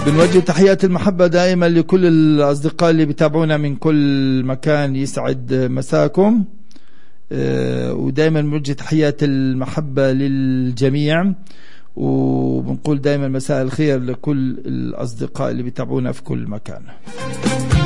بنوجه تحيات المحبة دائما لكل الأصدقاء اللي بيتابعونا من كل مكان، يسعد مساكم. ودائما بنوجه تحيات المحبة للجميع، وبنقول دائما مساء الخير لكل الأصدقاء اللي بيتابعونا في كل مكان.